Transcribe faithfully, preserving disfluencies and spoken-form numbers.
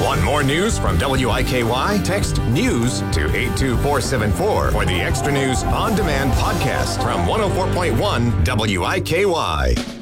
Want more news from W I K Y? Text news to eight two four seven four for the Extra News On Demand podcast from one oh four point one W I K Y.